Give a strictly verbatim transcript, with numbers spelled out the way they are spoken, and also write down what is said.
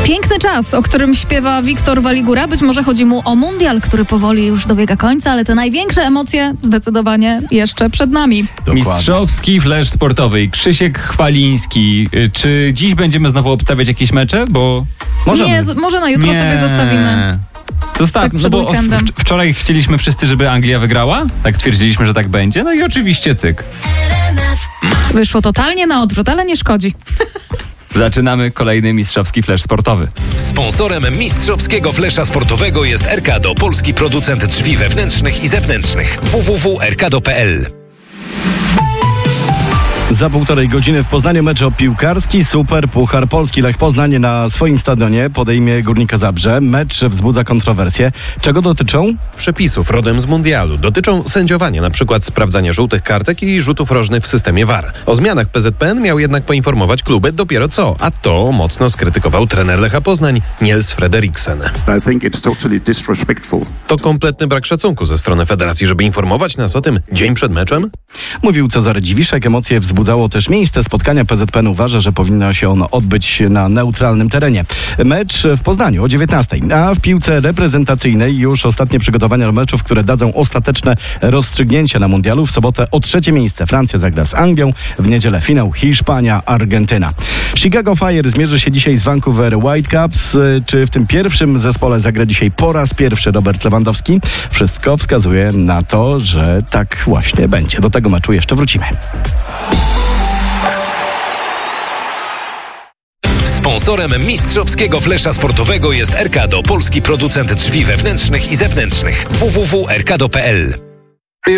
Piękny czas, o którym śpiewa Wiktor Waligura. Być może chodzi mu o mundial, który powoli już dobiega końca, ale te największe emocje zdecydowanie jeszcze przed nami. Dokładnie. Mistrzowski flash sportowy. Krzysiek Chwaliński. Czy dziś będziemy znowu obstawiać jakieś mecze? Bo Możemy. Nie, z- może na jutro Nie. sobie zostawimy. Zostaw, Tak no przed bo weekendem. w- wczoraj chcieliśmy wszyscy, żeby Anglia wygrała. Tak twierdziliśmy, że tak będzie. No i oczywiście cyk. Wyszło totalnie na odwrót, ale nie szkodzi. Zaczynamy kolejny mistrzowski flash sportowy. Sponsorem mistrzowskiego flesza sportowego jest Erkado, polski producent drzwi wewnętrznych i zewnętrznych. w w w kropka erkado kropka p l. Za półtorej godziny w Poznaniu mecz o piłkarski Super Puchar Polski. Lech Poznań na swoim stadionie podejmie Górnika Zabrze. Mecz wzbudza kontrowersje. Czego dotyczą? Przepisów rodem z mundialu. Dotyczą sędziowania, na przykład sprawdzania żółtych kartek i rzutów rożnych w systemie V A R. O zmianach P Z P N miał jednak poinformować kluby dopiero co, a to mocno skrytykował trener Lecha Poznań Niels Frederiksen. I think it's totally disrespectful. To kompletny brak szacunku ze strony federacji, żeby informować nas o tym dzień przed meczem? Mówił Cezary Dziwiszek. Emocje wzbudzało też miejsce spotkania. P Z P N uważa, że powinno się ono odbyć na neutralnym terenie. Mecz w Poznaniu o dziewiętnastej. A w piłce reprezentacyjnej już ostatnie przygotowania do meczów, które dadzą ostateczne rozstrzygnięcie na mundialu. W sobotę o trzecie miejsce Francja zagra z Anglią. W niedzielę finał Hiszpania-Argentyna. Chicago Fire zmierzy się dzisiaj z Vancouver Whitecaps. Czy w tym pierwszym zespole zagra dzisiaj po raz pierwszy Robert Lewandowski? Wszystko wskazuje na to, że tak właśnie będzie. Do tego meczu jeszcze wrócimy. Sponsorem mistrzowskiego flesza sportowego jest Erkado, polski producent drzwi wewnętrznych i zewnętrznych. w w w kropka erkado kropka p l.